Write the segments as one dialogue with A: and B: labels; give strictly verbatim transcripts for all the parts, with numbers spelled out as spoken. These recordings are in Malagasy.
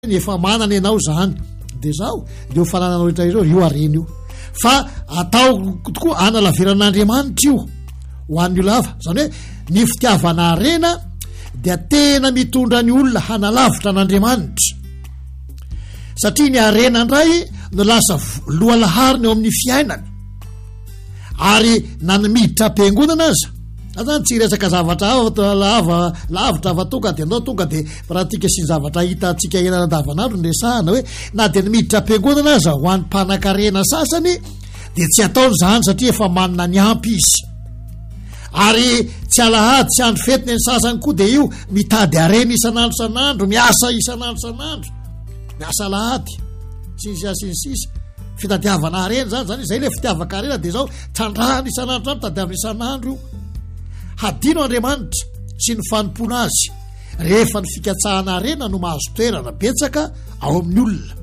A: efa manana ianao zany de zao de fanananao rehetra ireo io areny io fa atao tokoa analaveran'Andriamanitra io ho an'ny lava zany hoe ny fitiavana arena dia tena mitondra ny olona hanalavitra n'Andriamanitra satria ny arena ndray no lasa lohalahariny eo amin'ny fiainany ary nanomiditra am-piangonana aza azany tsy resaka zavatra lava lavitra va tonga de andao tonga de pratika sy ny zavatra hita atsika enana andavanandro ny resahana hoe na de nimiditra am-piangonana aza ho an'ny mpanan-karena sasany de tsy ataony zany satria efa manana ny ampy izy ary tsy alahady tsy andro fetiny ny sasany koa de io mitady arena isan'andro isan'andro miasa isan'andro isan'andro miasa lahady sisa sinsisa fitadiavana arena zany zany zay le fitiavaka arena de zao trandrahany isan'andro zany tadiavana isan'andro io hadino Andriamanitra sy ny fanompona azy rehefa ny fikatsahana arena no mahazo toerana betsaka ao amin'ny olona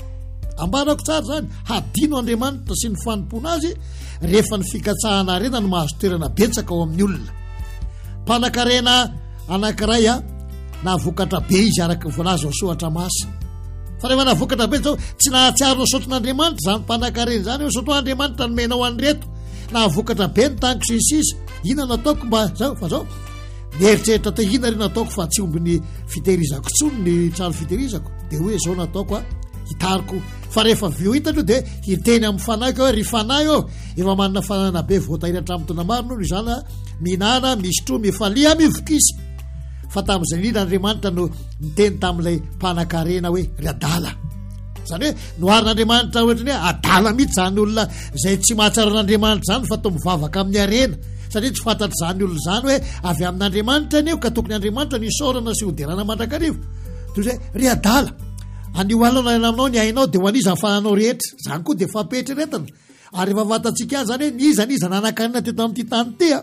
A: ambanako tsara zany hadino Andriamanitra sy ny fanompona azy rehefa ny fikatsahana arena no mahazo toerana betsaka ao amin'ny olona mpanan-karena anankiray a navokatra be izy araka voalaza soatra masina fa rehefa navokatra be zao tsy nahatsiaro sotron'Andriamanitra zany mpanan-karena zany hoe sotron'Andriamanitra nomenao an'ireto navokatra be ny taniko sisisa ina nataoko mba zao fa zao nieritreritra te ina reny nataoko fa tsy omby ny fitehirizako tsony ny trano fitehirizako de hoe zao nataoko a hitariko fa rehefa vio hitandreo de hiteny amin'ny fanahiko hoe ry fanahy eo efa manana fanana be voatahiratra amin'ny tona maro noho izany minana misy tro mifalia mivokisy fa tamin'izay indrindra Andriamanitra no miteny tamin'ilay mpanan-karena hoe ry adala zany hoe noharin'Andriamanitra ohatrany hoe adala mihitsy zany olona zay tsy mahatsara an'Andriamanitra zany fa to mivavaka amin'ny arena satria tsy fantatry zany olona zany hoe avy amin'Andriamanitra anio ka tokony Andriamanitra ny sorana sy hoderana mandrakarivo toy zay ry adala anio alona aminao ny ainao de ho an'iza ny fananao rehetra zany koa de fampetreretana ary efa fantatsika zany hoe niza niza nanan-karena teto amin'ity tany tea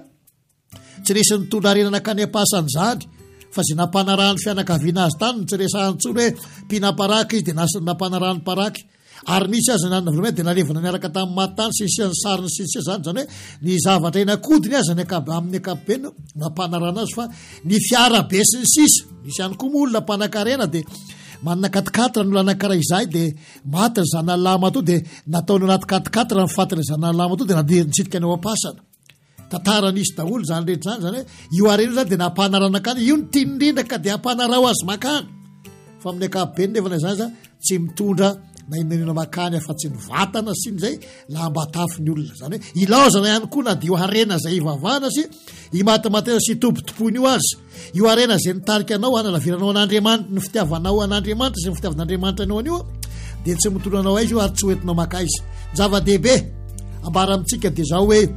A: tsy resy nitondra arena nakany am-pasany zany fa zay nampanarahany fianakaviana azy tany no tsy resahany tsony hoe mpinaparaky izy de nampanarahany paraky ary misy azy nanavolo de nalevana niaraka tamin'ny matany sisia ny sariny sisia zany zany hoe ny zavatra enakodiny azy amin'ny akapobeny nampanarahana azy fa ny fiara be sy ny sisa misy ihany koa olona mpanan-karena de manana katikatra ny olo anankiray izay de maty ny zanany lama to de nataony anaty katikatra ny fatiny zanany lama to de nitsidika ny ao am-pasana tantara nisy daholo zany rehetra zany zany hoe io arena zany de nampanarana akany io ny tianindrindra ka de ampanarao azy makany fa amin'ny akapobeny nefana zany za tsy mitondra na inonina makany afa tsy ny vatana sy ny zay lambatafy ny olona zany hoe ilaozana ihany koa na de io arena zay ivavana sy imatamatena sy tompotompony io azy io arena zay nitarika anao analaviranao an'Andriamanitra ny fitiavanao an'Andriamanitra sy ny fitiavan'Andriamanitra anao anio de tsy mitondranao aizy io ary tsy hoentinao makaizy zava-dehibe ambara amintsika de zao hoe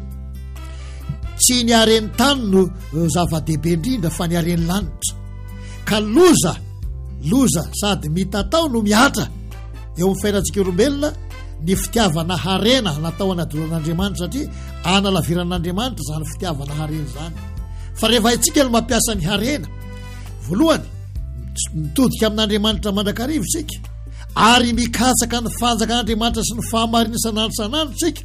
A: tsy ny areny tany no zava-dehibe indrindra fa ny areny lanitra ka loza loza sady mitatao no miatra eo amin'ny fiainantsika olombelona ny fitiavana harena natao anadoran'Andriamanitra satria analaviran'Andriamanitra zany fitiavana harena zany fa rehefa itsika no mampiasa ny harena voalohany mitodika amin'Andriamanitra mandrakarivo sika ary mikatsaka ny fanjakan'Andriamanitra sy ny fahamarinana isan'andro isan'andro sika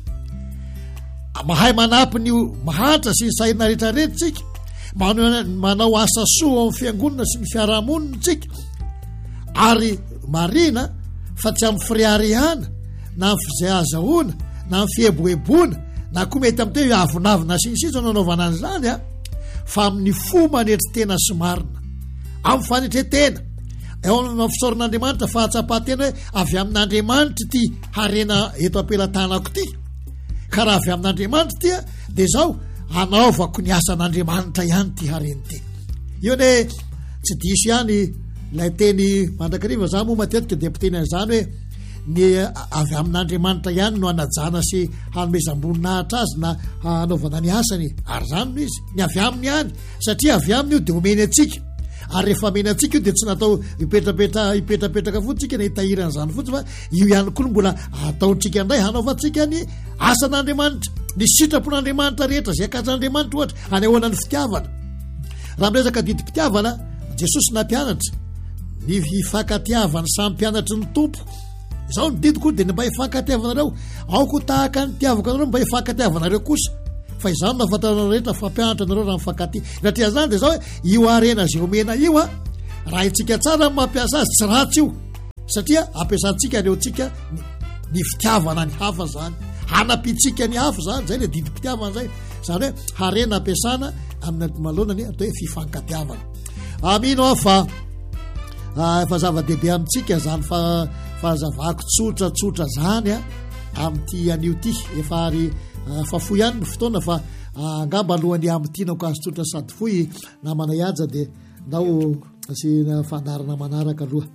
A: mahay manampy ny mahantra sy ny sahirana rehetrarehetra tsika manao asa soa amin'ny fiangonana sy ny fiarahamonina tsika ary marina fa tsy amin'ny firehariana na ny fizay azahoana na ny fieboeboana na koa mety amin'ny te avonavina sinisisa nanaovana an'izany a fa amin'ny fo manetry tena sy marina amin'ny fanetretena eo amin'ny fisaoran'Andriamanitra fahatsapatena hoe avy amin'Andriamanitra ty harena eto ampelantanako ty ka raha avy amin'Andriamanitra tya de zao anaovako ny asan'Andriamanitra ihany ty hareny ty io ne tsy diso ihany lay teny mandrakariva za moa matetika de mpiteny an'izany hoe ny avy amin'Andriamanitra ihany no anajana sy hanomezam-boninahitra azy na hanaovana ny asany ary zany no izy ny avy aminy ihany satria avy aminy io de omeny atsika ary rehefa meny atsika io de tsy natao hipetrapetra hipetrapetraka fotsika na hitahiran'izany fotsiny fa io ihany koa no mbola ataotsika indray hanaovantsika ny asan'Andriamanitra ny sitrapon'Andriamanitra rehetra zay akajan'Andriamanitra ohatra anehoana ny fitiavana raha miresaka didi-pitiavana Jesosy nampianatra ny hifankatiavana samy mpianatry ny tompo zao ny didiko de mba hifankatiavanareo aoko tahaka ny tiavako anareo mba hifankatiavanareo kosa fa izany nafantaranareo rehetra fampianatra anareo raha mifankaty satria zany de zao hoe io arena zay omena io a raha itsika tsara mampiasa azy tsy ratsy io satria ampiasantsika reotsika ny fitiavana ny hafa zany, hanapitsika ny hafa zany, zay le didim-pitiavana zay, zany hoe harena ampiasana amin'ny malonany atao hoe fifankatiavana. Amino aho fa efa zava-dehibe amintsika zany fa fahazavako tsotratsotra zany a amin'ity anio ty efa ary fa foy ihany ny fotoana fa angamba alohan'ny amin'tinako azo tsotra sady foy namana iaja dia ndao sy fandarana manaraka aloha.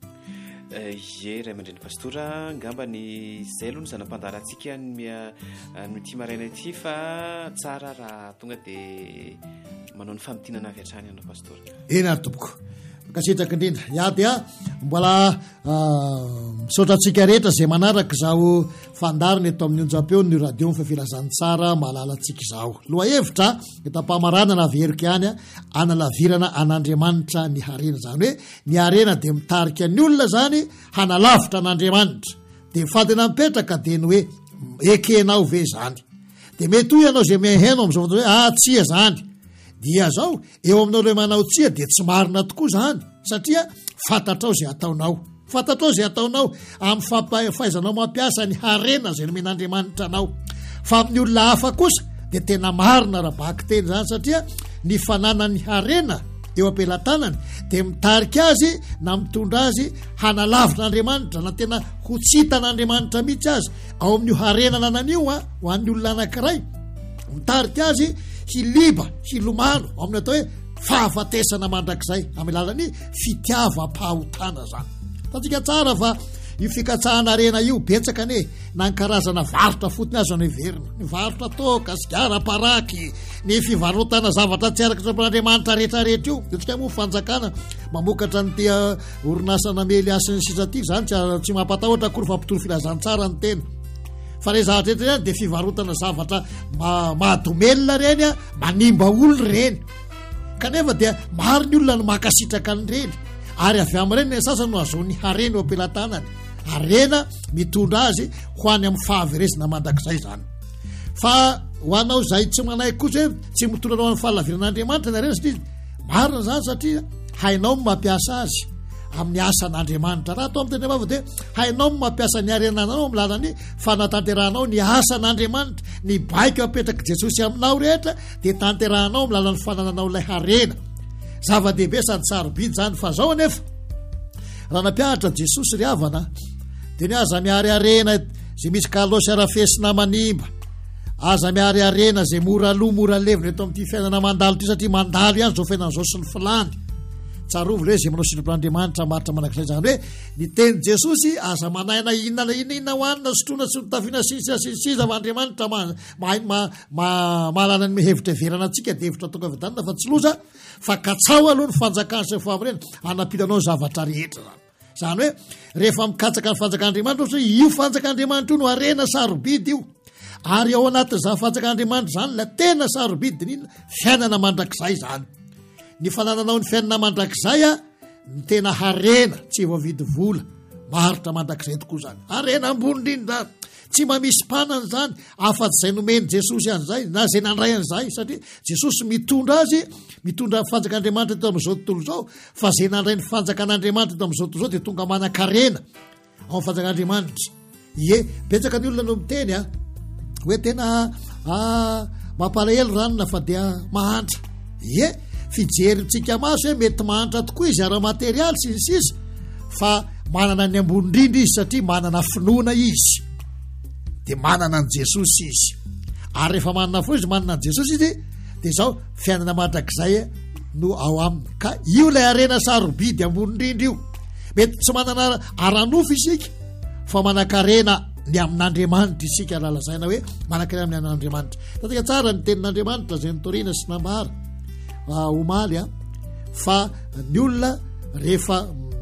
B: Ye ray aman-dreny pastora, ngamba ny zay aloha ny zanam-pandarantsika no ty maraina ity fa tsara raha tonga dia manao ny famitinana avy hatrany ianao pastora.
A: Eny ary tompoko kasitraka indrindra ia dia mbola misaotra antsika rehetra zay manaraka izao fandarina eto amin'ny onjam-peo ny radio ny fafilazany tsara mahalala antsika izao. Loha hevitra etam-pamaranana averika ihany a analavirana an'Andriamanitra ny harena, zany hoe ny harena dia mitarika ny olona zany hanalavitra an'Andriamanitra, dia fadina mipetraka dia ny hoe ekenao ve zany, dia mety ho ianao zay mihaino amin'izao hoe ah tsia zany, dia zao eo aminao le manao tsia dia tsy marina tokoa zany, satria fantatrao zay ataonao, fantatrao zay ataonao amin'ny fahaizanao mampiasa ny harena zay nomen'Andriamanitra anao. Fa amin'ny olona hafa kosa dia tena marina raha baky teny zany, satria ny fananany harena eo ampelantanany dia mitarika azy na mitondra azy hanalavitran'Andriamanitra na tena ho tsitan'Andriamanitra mihitsy azy ao amin'io harena nananio a ho an'ny olona anankiray, mitarika azy hiliba hilomano ao amin'ny atao hoe fahafatesana mandrakizay amin'ny lalany fitiavam-pahotana zany. Tatsika tsara fa io fikatsahana harena io betsaka ane na ny karazana varotra fotony azo any verina, ny varotra toka, sigara, paraky, ny fivarotana zavatra tsy araka n'Andriamanitra rehetrarehetra io. Dia tsika moa fanjakana mamokatra ny tia orinasana mely asiny sisa ty zany tsy mampatahotra akory fa mpitoro filazantsara ny tena. Fa re zavatra rehetra ihany dia fivarotana zavatra mahadomelona reny a, manimba olo reny, kanefa dia maro ny olona no makasitraka an'ireny, ary avy amin'ireny ny sasany no azony harena eo ampelantanany, harena mitondra azy ho any amin'ny fahaveresina mandrakizay zany. Fa ho anao zay tsy manay kosa hoe tsy mitondra anao amin'ny fahalaviran'Andriamanitra ny harena, satria marina zany, satria hainao mampiasa azy amin'ny asan'Andriamanitra. Raha atao amin'ny teny vava dia hainao mampiasa ny harenanao amin'ny lalany fanatanterahanao ny asan'Andriamanitra, ny baiko apetraka Jesosy aminao rehetra dia tanterahanao amin'ny lalan'ny fanananao ilay harena. Zava-dehibe sady sarobidy zany. Fa zao anefa raha nampiahatra Jesosy ry havana dia ny aza miary harena zay misy kalosy arafesina manimba, aza miary harena zay mora aloha mora levina eto amin'ity fiainana mandalo ty, satria mandalo ihany zao fiainana zao sy ny filany tsarovy le zay manao sitrapon'Andriamanitra maritra manakizay, zany hoe ny teny Jesosy aza manaina inana inina hoanina sotrona sy tafiana sisa sisiza av'Andriamanitra mahalala ny mihevitra verana antsika dia hevitra tonga avy tanina fa tsy loza fa katsao aloha ny fanjakany sy fahamirena anapilanao zavatra rehetra zany. Zany hoe rehefa mikatsaka ny fanjakan'Andriamanitra satria io fanjakan'Andriamanitra io no harena sarobidy io, ary ao anatin'izany fanjakan'Andriamanitra zany la tena sarobidy nina fiainana mandrakizay zany. Ny fanananao ny fiainana mandrakizay a ny tena harena tsy voavidy vola, maritra mandrakizay tokoa zany, harena ambony indrindra zany, tsy mamisy mpanana zany afa-tsy zay nomeny Jesosy an'izay na zay nandray an'izay, satria Jesosy mitondra azy, mitondra fanjakan'Andriamanitra eto amin'izao tontolo zao, fa zay nandray ny fanjakan'Andriamanitra eto amin'izao tontolo zao dia tonga manan-karena ao amin'ny fanjakan'Andriamanitra. Ie, betsaka ny olona no miteny a hoe tena mampalahelo ranona fa dia mahantra. Ie, fijeryntsika maso hoe mety mahantra tokoa izy ara-materialy sy ny sisa, fa manana ny ambony indrindra izy satria manana finoana izy, dia manana ny Jesosy izy. Ary rehefa manana fo izy manana ny Jesosy izy dia zao fiainana mandrakizay no ao aminy. Ka io lay harena sarobidy ambony indrindra io, mety tsy manana aranofo isika fa manan-karena ny amin'Andriamanitra isika lalazaina hoe manan-karena amin'ny amin'Andriamanitra. Tatika tsara ny tenin'Andriamanitra zay nitoriana sy nambara omaly a fa ny olona rehefa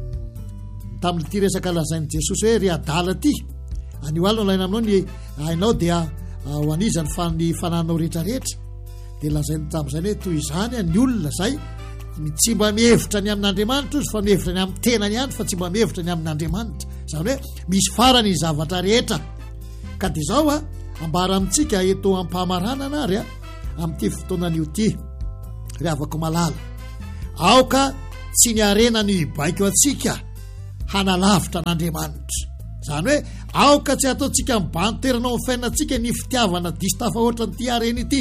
A: tamin'ity resaka lazain'i Jesosy hoe ry adala ty anio alina laina aminao ny hainao dia ho anizany fa ny fananao rehetrarehetra, dia lazainy tamin'izany hoe toy izany ny olona zay tsy mba mihevitra ny amin'Andriamanitra izy fa mihevitra ny amin'ny tenany ihany fa tsy mba mihevitra ny amin'Andriamanitra, zany hoe misy farany ny zavatra rehetra. Ka dia zao a ambara amintsika eto am-pamaranana ary a amin'ity fotoanan'io ty ry avako malala, aoka tsy ny harena ny ibaiko atsika hanalavitra n'andriamanitra zany hoe aoka tsy ataontsika mibanteranao amin'ny fiainantsika ny fitiavana distafa ohatra ny ty areny ity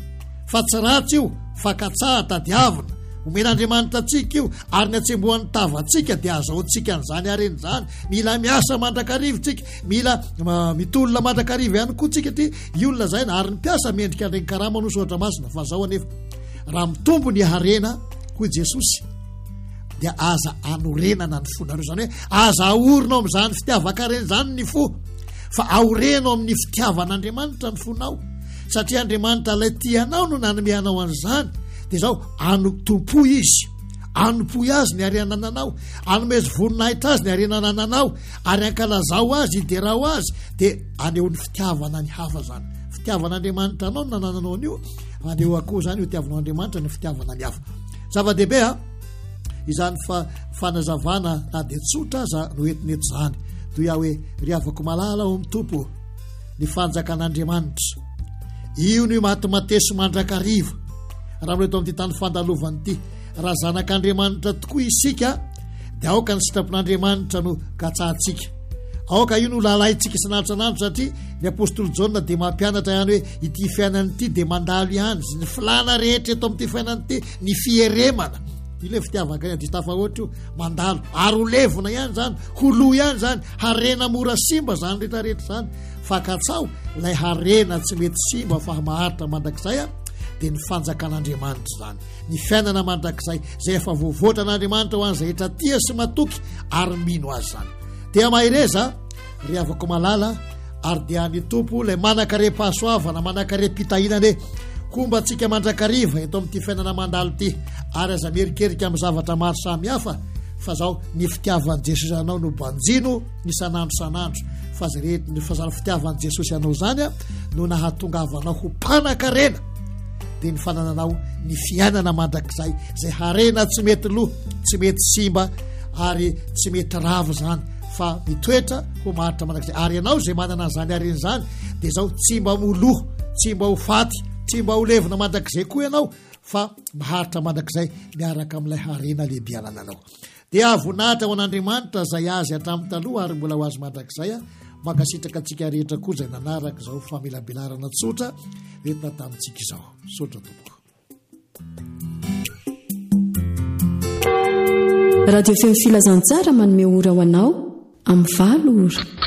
A: fa tsy ratsy io fakatsaha tadiavina omen'andriamanitra atsika io ary ny atsembohan'ny tavantsika dia azaontsika n'izany areny zany mila miasa mandrakarivotsika mila mitolona mandrakarivo ihany koa tsika ty iolona zay na ary ny mpiasa mendrika andreny karama no sohatra masina fa zao anefa raha mitombo ny harena koa Jesosy dia aza anorenana ny fonareo zany hoe aza aorinao amin'izany fitiavaka reny zany ny fo fa aorenao amin'ny fitiavan'andriamanitra ny fonao satria andriamanitra ilay tianao no nanomeanao an'izany dia zao anotompoy izy anompoy azy ny arenananao anomezy voninahitra azy ny arenanananao ary ankalazao azy iderao azy dia aneo ny fitiavana ny hafa zany fitiavan'andriamanitra anao no nanananao an'io aneo akoho zany io tiavanao andriamanitra ny fitiavana ny hafa zava-dehibe a izany fa fanazavana na dia tsotra aza no entinety zany toy iaho hoe ry avako malala ao amin'ny tompo ny fanjakan'andriamanitra io no matimatesy mandrakariva raha mireto amin'ity tany fandalovany ity raha zanak'andriamanitra tokoa isika dia aoka ny sitrapon'andriamanitra no gatsahantsika aoka io no lalayntsika isan'andro satria ny apôstôly Jaona dia mampianatra ihany hoe ity fiainany ity dia mandalo ihany ny filana rehetra eto amin'ity fiainany ity ny fieremana ile fitiavaka iny distafa ohatra io mandalo ary ho levona ihany zany holo ihany zany harena mora simba zany rehetrarehetra zany fakatsao lay harena tsy mety simba fa maharitra mandrakizay a dia ny fanjakan'andriamanitra zany ny fiainana mandrakizay zay efa voavoatra n'andriamanitra ho an'izay etra tia sy matoky ary mino azy zany dia maireza ry avako malala ary dia ny tompo lay manakare-pahasoavana manakare-pitahinany komba atsika mandrakariva eto amin'ity fiainana mandalo ity ary aza merikerika amin'ny zavatra maro samy hafa fa zao ny fitiavan'i Jesosy anao no banjino isan'andro san'andro fa zay rehetra fa zany fitiavan'i Jesosy anao zany a no nahatongavanao ho mpanan-karena dia ny fanananao ny fiainana mandrakizay zay harena tsy mety loha tsy mety simba ary tsy mety ravo zany fa mitoetra ho maharitra mandrakizay ary ianao zay manana an'izany harena zany dia zao tsy mba moloha tsy mba ho faty tsy mba ho levona mandrakizay koa ianao fa maharitra mandrakizay miaraka amin'ilay harena lehibe anananao dia avonahitra ho an'andriamanitra zay azy hatramin'ny taloha ary mbola ho azy mandrakizay a makasitraka antsika rehetra koa zay nanaraka izao famelabelarana tsotra retina tamintsika izao sotra tompoko
C: radio feo filazantsara manome ora ho anao amin'ny valo ora